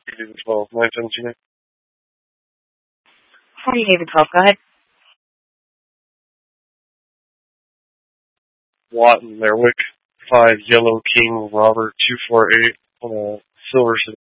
David 12, 917. Hi, David 12. Go ahead. Watt and Merwick, 5 Yellow King Robert 248 on a silver